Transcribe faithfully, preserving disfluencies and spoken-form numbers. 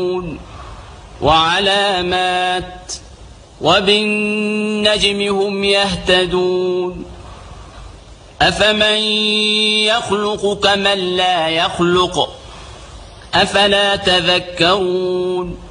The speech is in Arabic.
وعلامات وبالنجم هم يهتدون أفمن يخلق كمن لا يخلق أفلا تذكرون